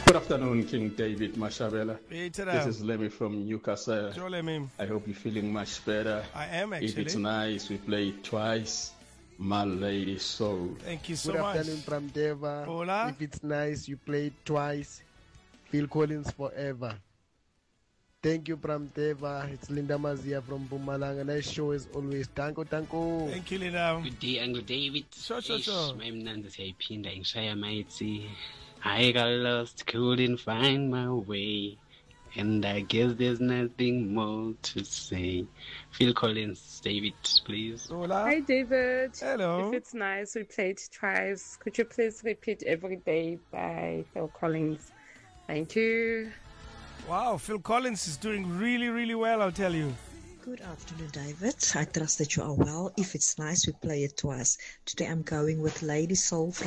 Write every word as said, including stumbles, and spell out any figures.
Good afternoon, King David Mashabela. Hey, This is Lemmy from Newcastle. Sure, Lemmy. I hope you're feeling much better. I am actually. If it's nice, we play it twice. My lady soul. Thank you so Good much. afternoon from Deva. Hola. If it's nice, you play it twice. Phil Collins forever. Thank you from Deva. It's Linda Mazia from Bumalanga. Nice show as always. Tanko, tanko. Thank you, Linda. Good day, Uncle David. Sure, sure, sure. Mamnanda siyayiphinda ngishaya mayithi. I got lost, couldn't find my way. And I guess there's nothing more to say. Phil Collins, David, please. Hola. Hi, David. Hello. If it's nice, we played twice. Could you please repeat Every Day by Phil Collins? Thank you. Wow, Phil Collins is doing really, really well, I'll tell you. Good afternoon, David. I trust that you are well. If it's nice, we play it twice. Today I'm going with Lady Soul from